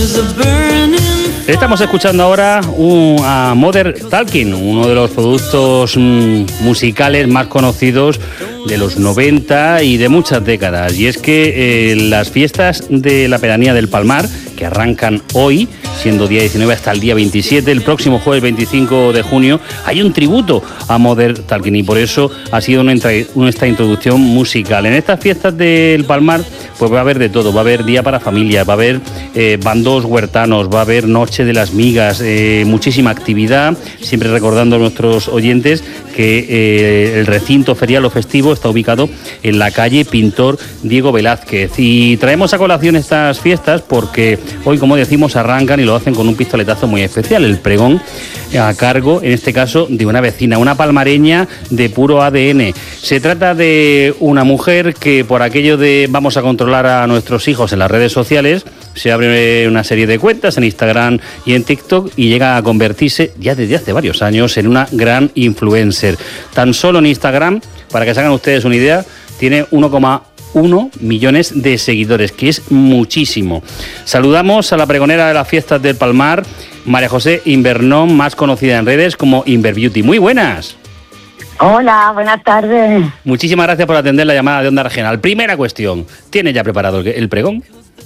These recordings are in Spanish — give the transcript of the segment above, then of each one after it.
Estamos escuchando ahora a Modern Talking, uno de los productos musicales más conocidos de los 90 y de muchas décadas. Y es que las fiestas de la pedanía del Palmar, que arrancan hoy, siendo día 19 hasta el día 27, el próximo jueves 25 de junio, hay un tributo a Modern Talking y por eso ha sido esta introducción musical. En estas fiestas del Palmar pues va a haber de todo, va a haber día para familias, va a haber bandos huertanos, va a haber noche de las migas, muchísima actividad, siempre recordando a nuestros oyentes que el recinto ferial o festivo está ubicado en la calle Pintor Diego Velázquez. Y traemos a colación estas fiestas porque hoy, como decimos, arrancan y lo hacen con un pistoletazo muy especial, el pregón a cargo, en este caso, de una vecina, una palmareña de puro ADN. Se trata de una mujer que, por aquello de vamos a controlar a nuestros hijos en las redes sociales, se abre una serie de cuentas en Instagram y en TikTok y llega a convertirse ya desde hace varios años en una gran influencer. Tan solo en Instagram, para que se hagan ustedes una idea, tiene 1,1 millones de seguidores, que es muchísimo. Saludamos a la pregonera de las fiestas del Palmar, María José Invernón, más conocida en redes como Inverbeauty. Muy buenas. Hola, buenas tardes. Muchísimas gracias por atender la llamada de Onda Regional. Primera cuestión, ¿tiene ya preparado el pregón?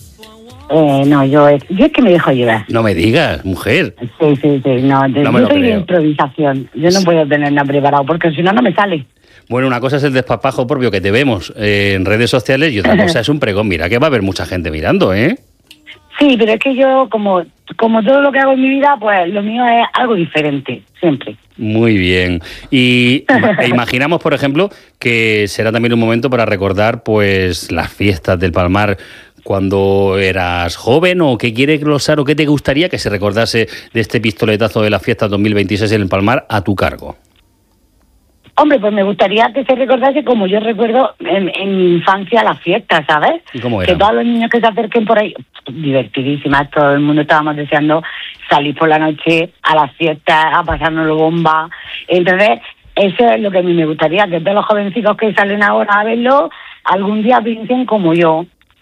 No, yo es que me dejo llevar. No me digas, mujer. Sí, no yo soy de improvisación. Yo no puedo tener nada preparado porque si no, no me sale. Bueno, una cosa es el desparpajo propio que te vemos en redes sociales y otra cosa es un pregón. Mira que va a haber mucha gente mirando, ¿eh? Sí, pero es que yo, como todo lo que hago en mi vida, pues lo mío es algo diferente, siempre. Muy bien. Y imaginamos, por ejemplo, que será también un momento para recordar pues las fiestas del Palmar cuando eras joven, o qué quieres glosar o qué te gustaría que se recordase de este pistoletazo de las fiestas 2026 en el Palmar a tu cargo. Hombre, pues me gustaría que se recordase como yo recuerdo en mi infancia las fiestas, ¿sabes? ¿Y cómo era? Que todos los niños que se acerquen por ahí, divertidísimas, todo el mundo estábamos deseando salir por la noche a las fiestas, a pasárnoslo bomba. Entonces, eso es lo que a mí me gustaría, que todos los jovencicos que salen ahora a verlo, algún día piensen como yo,